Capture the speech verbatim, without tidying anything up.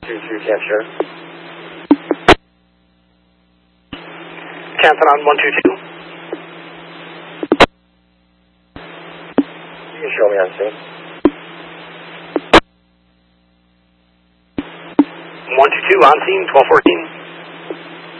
two two, can't share. Canton on one two two. You can show me on scene. one two two on scene, twelve fourteen.